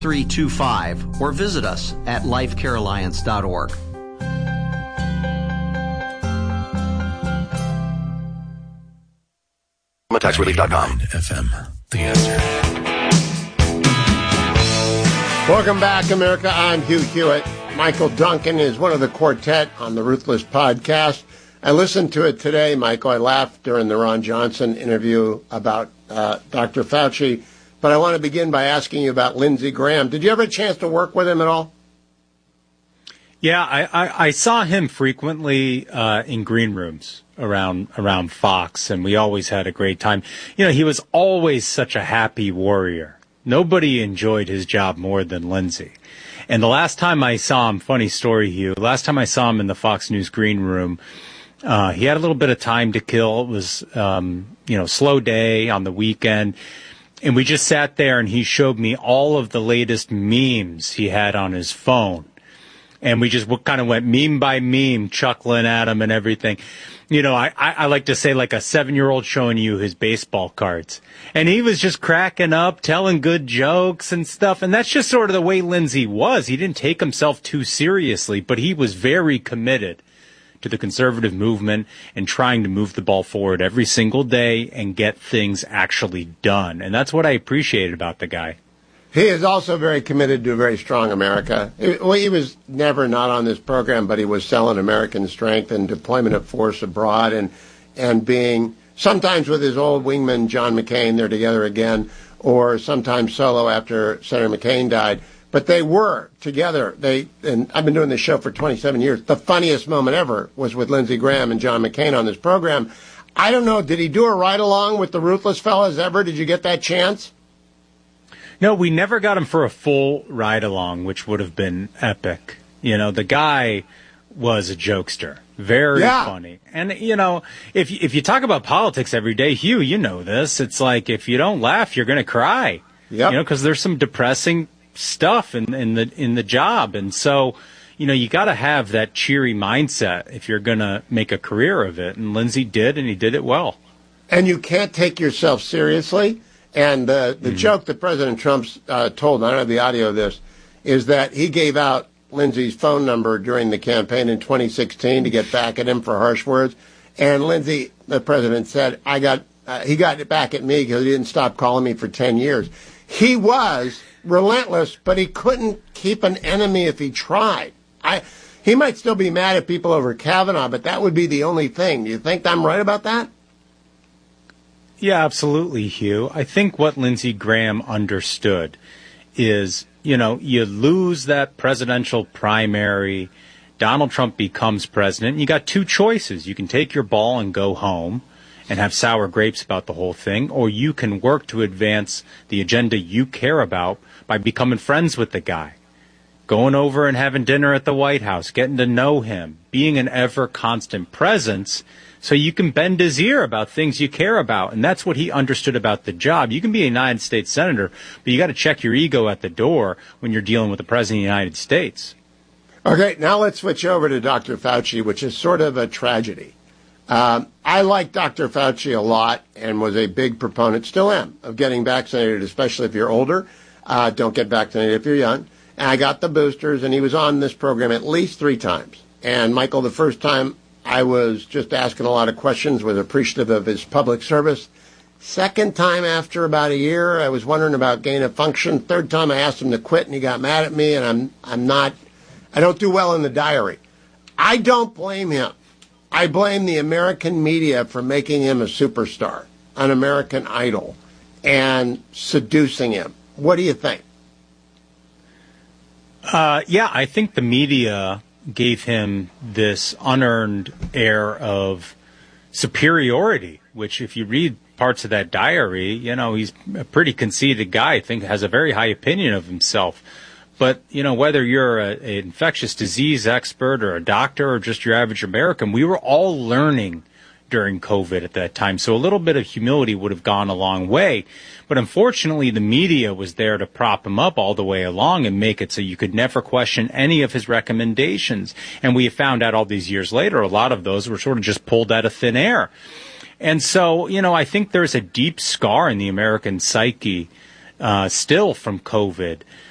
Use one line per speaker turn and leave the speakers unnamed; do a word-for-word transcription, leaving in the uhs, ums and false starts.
three two five or visit us at life care alliance dot org.
tax relief dot com. F M, the answer.
Welcome back, America. I'm Hugh Hewitt. Michael Duncan is one of the quartet on the Ruthless podcast. I listened to it today, Michael. I laughed during the Ron Johnson interview about uh, Doctor Fauci. But I want to begin by asking you about Lindsey Graham. Did you ever have a chance to work with him at all?
Yeah, I, I, I saw him frequently uh, in green rooms around around Fox, and we always had a great time. You know, he was always such a happy warrior. Nobody enjoyed his job more than Lindsey. And the last time I saw him, funny story, Hugh, last time I saw him in the Fox News green room, uh, he had a little bit of time to kill. It was, um, you know, slow day on the weekend. And we just sat there and he showed me all of the latest memes he had on his phone. And we just kind of went meme by meme, chuckling at him and everything. You know, I, I, I like to say like a seven-year-old showing you his baseball cards. And he was just cracking up, telling good jokes and stuff. And that's just sort of the way Lindsey was. He didn't take himself too seriously, but he was very committed to the conservative movement and trying to move the ball forward every single day and get things actually done. And that's what I appreciated about the guy.
He is also very committed to a very strong America. Well, he was never not on this program, but he was selling American strength and deployment of force abroad and and being sometimes with his old wingman, John McCain, they're together again, or sometimes solo after Senator McCain died. But they were together. They and I've been doing this show for twenty-seven years. The funniest moment ever was with Lindsey Graham and John McCain on this program. I don't know, did he do a ride-along with the Ruthless fellas ever? Did you get that chance?
No, we never got him for a full ride-along, which would have been epic. You know, the guy was a jokester. Very yeah. funny. And, you know, if, if you talk about politics every day, Hugh, you know this. It's like if you don't laugh, you're going to cry. Yep. You know, because there's some depressing stuff in, in the in the job. And so, you know, you got to have that cheery mindset if you're going to make a career of it. And Lindsey did, and he did it well.
And you can't take yourself seriously. And uh, the mm-hmm. joke that President Trump uh, told, I don't have the audio of this, is that he gave out Lindsey's phone number during the campaign in twenty sixteen to get back at him for harsh words. And Lindsey, the president, said, I got uh, he got it back at me because he didn't stop calling me for ten years. He was relentless, but he couldn't keep an enemy if he tried. I He might still be mad at people over Kavanaugh, but that would be the only thing. Do you think I'm right about that?
Yeah, absolutely, Hugh. I think what Lindsey Graham understood is, you know, you lose that presidential primary, Donald Trump becomes president, you got two choices. You can take your ball and go home and have sour grapes about the whole thing, or you can work to advance the agenda you care about by becoming friends with the guy, going over and having dinner at the White House, getting to know him, being an ever-constant presence so you can bend his ear about things you care about. And that's what he understood about the job. You can be a United States senator, but you got to check your ego at the door when you're dealing with the President of the United States.
Okay, now let's switch over to Doctor Fauci, which is sort of a tragedy. Um, I like Doctor Fauci a lot and was a big proponent, still am, of getting vaccinated, especially if you're older. Uh, don't get vaccinated if you're young. And I got the boosters, and he was on this program at least three times. And, Michael, the first time I was just asking a lot of questions, was appreciative of his public service. Second time after about a year, I was wondering about gain of function. Third time I asked him to quit, and he got mad at me, and I'm I'm not, I don't do well in the diary. I don't blame him. I blame the American media for making him a superstar, an American Idol, and seducing him. What do you think?
Uh, yeah, I think the media gave him this unearned air of superiority, which if you read parts of that diary, you know, he's a pretty conceited guy, I think has a very high opinion of himself. But, you know, whether you're a, an infectious disease expert or a doctor or just your average American, we were all learning during COVID at that time. So a little bit of humility would have gone a long way. But unfortunately, the media was there to prop him up all the way along and make it so you could never question any of his recommendations. And we found out all these years later, a lot of those were sort of just pulled out of thin air. And so, you know, I think there's a deep scar in the American psyche uh, still from COVID.